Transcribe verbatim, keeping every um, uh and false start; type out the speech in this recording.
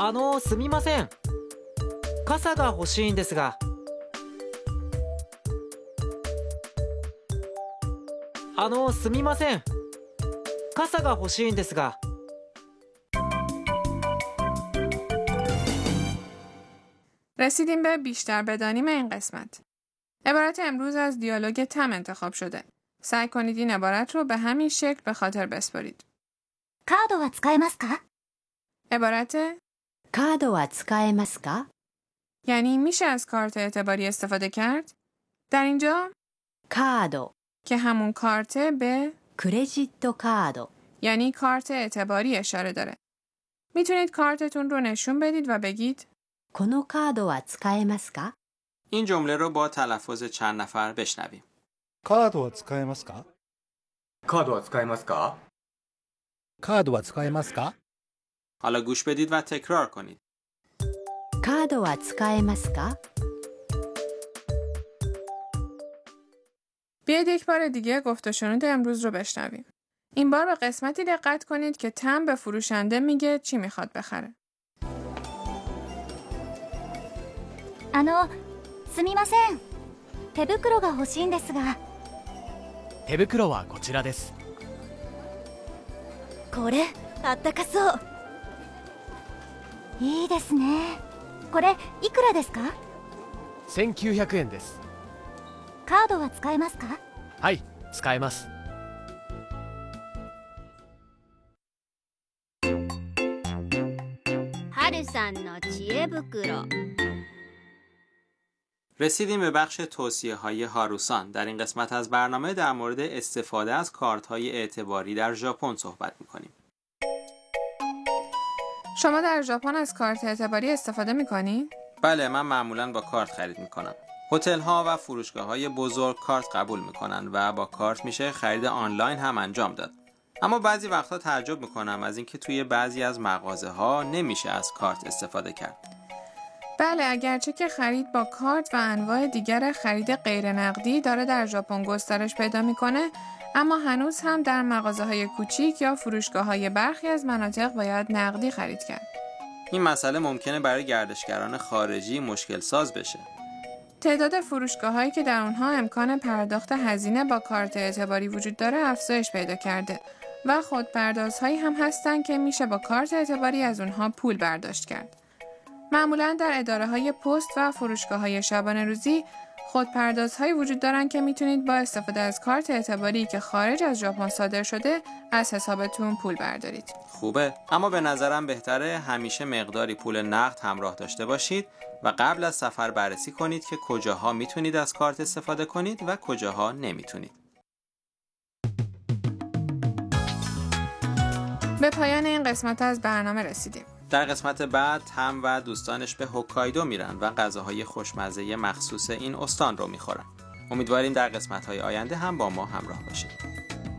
あのすみません。傘が欲しいんですが。あのすみません。傘が欲しいんですが. رسیدیم به بیشتر بدانیم این قسمت. عبارت امروز از دیالوگ تم انتخاب شده. سعی کنید این عبارت رو به همین شکل به خاطر بسپارید. カードは使えますか عبارت カードは使えますか یعنی میشه از کارت اعتباری استفاده کرد؟ در اینجا カード که همون کارت به クレジットカード یعنی کارت اعتباری اشاره داره. میتونید کارتتون رو نشون بدید و بگید このカードは使えますか این جمله رو با تلفظ چند نفر بشنویم. カードは使えますかカードは使えますかカードは使えますか حالا گوش بدید و تکرار کنید. カードは使えますか بیاید یک بار دیگه گفت و شنود امروز رو بشنویم. این بار به قسمتی دقت کنید که تم به فروشنده میگه چی میخواد بخره. あのすみません手袋が欲しいんですが手袋はこちらです。 これあったかそういいですねこれいくらですかせんきゅうひゃくえんです。 カードは使えますかはい、使えます。 はるさんの知恵袋. رسیدیم به بخش توصیه های هاروسان. در این قسمت از برنامه در مورد استفاده از کارت های اعتباری در ژاپن صحبت میکنیم. شما در ژاپن از کارت اعتباری استفاده میکنید؟ بله، من معمولاً با کارت خرید میکنم. هتل ها و فروشگاه های بزرگ کارت قبول میکنن و با کارت میشه خرید آنلاین هم انجام داد. اما بعضی وقتا تعجب میکنم از اینکه توی بعضی از مغازه ها نمیشه از کارت استفاده کرد. بله، اگرچه که خرید با کارت و انواع دیگر خرید غیر نقدی داره در ژاپن گسترش پیدا میکنه، اما هنوز هم در مغازه‌های کوچیک یا فروشگاه‌های برخی از مناطق باید نقدی خرید کرد. این مسئله ممکنه برای گردشگران خارجی مشکل ساز بشه. تعداد فروشگاه‌هایی که در اونها امکان پرداخت هزینه با کارت اعتباری وجود داره افزایش پیدا کرده و خودپردازهایی هم هستن که میشه با کارت اعتباری از اونها پول برداشت کرد. معمولاً در اداره‌های پست و فروشگاه‌های شبانه روزی خودپردازهایی وجود دارن که میتونید با استفاده از کارت اعتباری که خارج از ژاپن صادر شده از حسابتون پول بردارید. خوبه، اما به نظرم بهتره همیشه مقداری پول نقد همراه داشته باشید و قبل از سفر بررسی کنید که کجاها میتونید از کارت استفاده کنید و کجاها نمیتونید. به پایان این قسمت از برنامه رسیدیم. در قسمت بعد تم و دوستانش به هوکایدو میرن و غذاهای خوشمزه مخصوص این استان رو میخورن. امیدواریم در قسمت‌های آینده هم با ما همراه باشید.